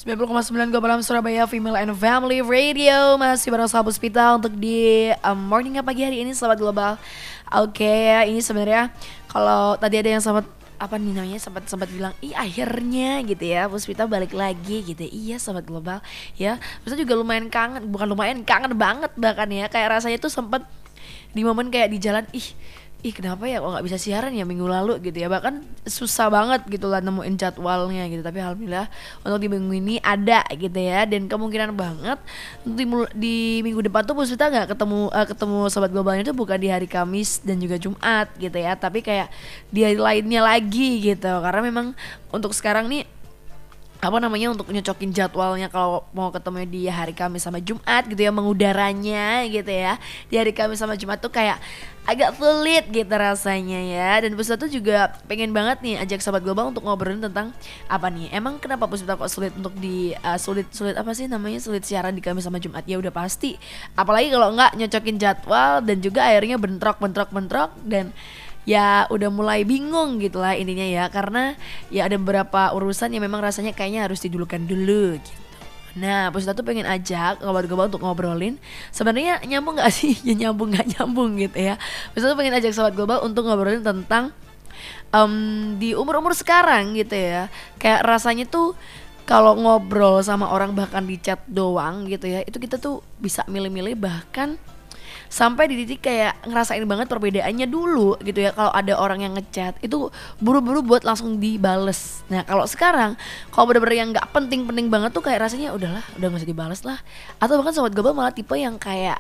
90,9 Gobalam Surabaya Female and Family Radio. Masih bareng Sahabat Puspita untuk di morning pagi hari ini Sahabat Global. Oke ya, ini sebenarnya kalau tadi ada yang sempat apa nih namanya sempat bilang ih akhirnya gitu ya Puspita balik lagi gitu. Iya Sahabat Global ya, Puspita juga lumayan kangen, bukan lumayan kangen banget bahkan ya, kayak rasanya tuh sempat di momen kayak di jalan ih kenapa ya kok nggak bisa siaran ya minggu lalu gitu ya, bahkan susah banget gitu lah nemuin jadwalnya gitu, tapi alhamdulillah untuk di minggu ini ada gitu ya, dan kemungkinan banget untuk di minggu depan tuh Puspita nggak ketemu Sobat Globalnya itu bukan di hari Kamis dan juga Jumat gitu ya, tapi kayak di hari lainnya lagi gitu, karena memang untuk sekarang nih apa namanya untuk nyocokin jadwalnya kalau mau ketemu di hari Kamis sama Jumat gitu ya, mengudaranya gitu ya di hari Kamis sama Jumat tuh kayak agak sulit gitu rasanya ya. Dan Puspita tuh juga pengen banget nih ajak Sahabat Global untuk ngobrolin tentang apa nih, emang kenapa Puspita kok sulit untuk di sulit apa sih namanya, sulit siaran di Kamis sama Jumat. Ya udah pasti apalagi kalau nggak nyocokin jadwal dan juga akhirnya bentrok dan ya udah mulai bingung gitu lah intinya ya, karena ya ada beberapa urusan yang memang rasanya kayaknya harus didulukan dulu gitu. Nah, Puspita tuh pengen ajak ngobrol-ngobrol untuk ngobrolin sebenarnya nyambung gak sih? Ya nyambung gak nyambung gitu ya. Puspita tuh pengen ajak Sobat Global untuk ngobrolin tentang di umur-umur sekarang gitu ya, kayak rasanya tuh kalau ngobrol sama orang bahkan di chat doang gitu ya, itu kita tuh bisa milih-milih, bahkan sampai di titik kayak ngerasain banget perbedaannya dulu gitu ya. Kalau ada orang yang ngechat itu buru-buru buat langsung dibales. Nah kalau sekarang kalau bener-bener yang nggak penting-penting banget tuh kayak rasanya udahlah, udah nggak usah dibales lah. Atau bahkan Sobat Global malah tipe yang kayak